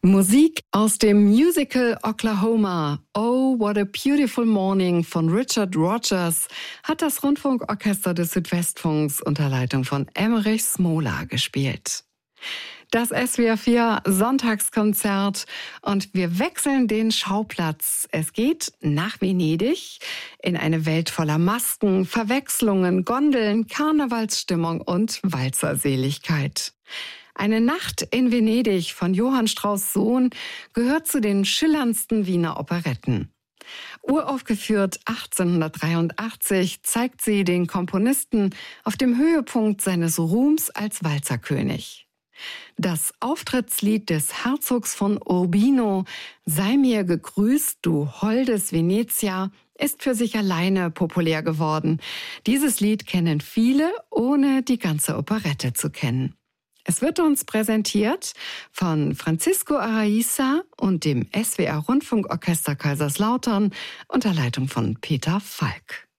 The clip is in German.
Musik aus dem Musical Oklahoma, Oh, What a Beautiful Morning von Richard Rodgers hat das Rundfunkorchester des Südwestfunks unter Leitung von Emmerich Smola gespielt. Das SWR 4 Sonntagskonzert und wir wechseln den Schauplatz. Es geht nach Venedig in eine Welt voller Masken, Verwechslungen, Gondeln, Karnevalsstimmung und Walzerseligkeit. Eine Nacht in Venedig von Johann Strauss Sohn gehört zu den schillerndsten Wiener Operetten. Uraufgeführt 1883 zeigt sie den Komponisten auf dem Höhepunkt seines Ruhms als Walzerkönig. Das Auftrittslied des Herzogs von Urbino, Sei mir gegrüßt, du holdes Venezia, ist für sich alleine populär geworden. Dieses Lied kennen viele, ohne die ganze Operette zu kennen. Es wird uns präsentiert von Francisco Araiza und dem SWR Rundfunkorchester Kaiserslautern unter Leitung von Peter Falk.